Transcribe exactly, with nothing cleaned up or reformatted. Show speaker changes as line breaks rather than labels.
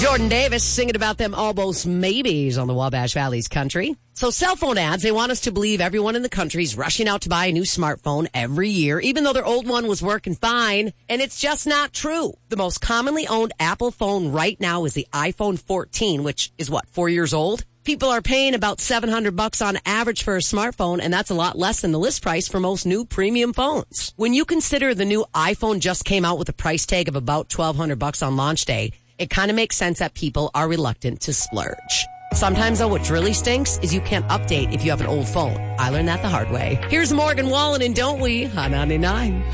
Jordan Davis singing about them almost maybes on the Wabash Valley's country. So cell phone ads, they want us to believe everyone in the country is rushing out to buy a new smartphone every year, even though their old one was working fine. And it's just not true. The most commonly owned Apple phone right now is the iPhone fourteen, which is what, four years old? People are paying about seven hundred bucks on average for a smartphone, and that's a lot less than the list price for most new premium phones. When you consider the new iPhone just came out with a price tag of about twelve hundred bucks on launch day, it kind of makes sense that people are reluctant to splurge. Sometimes, though, what really stinks is you can't update if you have an old phone. I learned that the hard way. Here's Morgan Wallen and Don't We on ninety-nine.